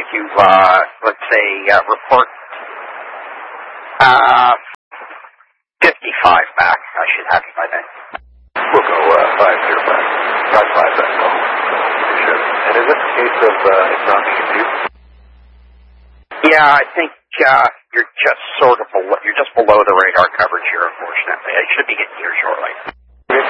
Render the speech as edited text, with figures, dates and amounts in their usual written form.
you, let's say, report 55 back. I should have you by then. We'll go 50 back. Got 5 back. Sure. And is this a case of it's not being used? Yeah, I think you're just below the radar coverage here, unfortunately. I should be getting here shortly.